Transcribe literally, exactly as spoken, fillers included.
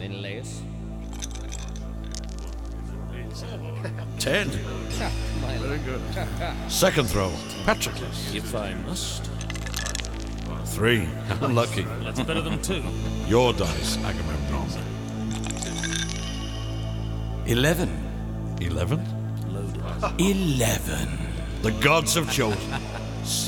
Menelaus. Ten. Very good. Second throw, Patroclus. If I must. Three. Unlucky. That's better than two. Your dice, Agamemnon. Eleven. Eleven. Loaded. Eleven. The gods have chosen.